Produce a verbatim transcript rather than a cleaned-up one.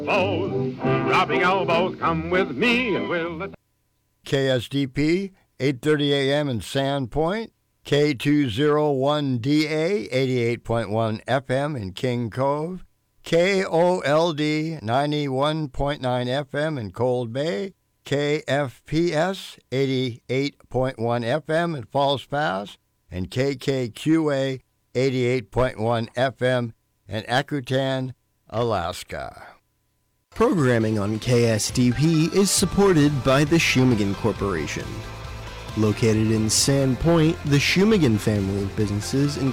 Foes, dropping elbows, come with me and we'll... K S D P, eight thirty a.m. in Sandpoint. K two oh one D A, eighty-eight point one F M in King Cove. K O L D, ninety-one point nine F M in Cold Bay. K F P S, eighty-eight point one F M in Falls Pass. And K K Q A, eighty-eight point one F M in Akutan, Alaska. Programming on K S D P is supported by the Shumagan Corporation. Located in Sandpoint, the Shumagan family of businesses